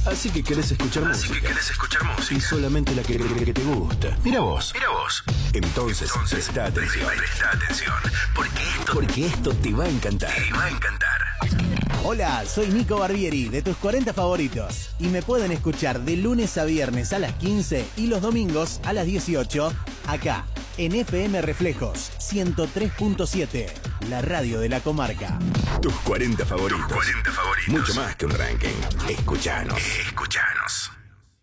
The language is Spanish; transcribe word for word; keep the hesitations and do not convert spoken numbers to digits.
Así que querés escuchar Así música. que querés escuchar música. Y solamente la que, que- que te gusta. Mira vos. Mira vos. Entonces, Entonces, presta atención. Presta atención. Porque esto Porque esto te va a encantar. te va a encantar. Hola, soy Nico Barbieri, de tus cuarenta favoritos. Y me pueden escuchar de lunes a viernes a las quince y los domingos a las dieciocho, acá, en F M Reflejos ciento tres punto siete, la radio de la comarca. Tus cuarenta favoritos. Tus cuarenta favoritos. Mucho más que un ranking. Escuchanos. Escuchanos.